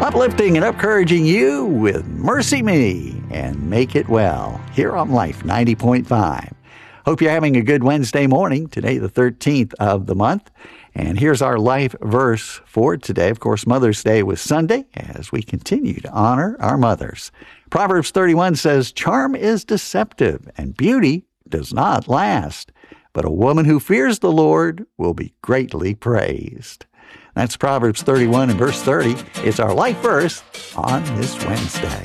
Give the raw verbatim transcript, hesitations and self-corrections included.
uplifting and encouraging you with Mercy Me and Make It Well here on Life ninety point five. Hope you're having a good Wednesday morning, today the thirteenth of the month. And here's our life verse for today. Of course, Mother's Day was Sunday as we continue to honor our mothers. Proverbs thirty-one says, "Charm is deceptive and beauty does not last, but a woman who fears the Lord will be greatly praised." That's Proverbs thirty-one and verse thirty. It's our life verse on this Wednesday.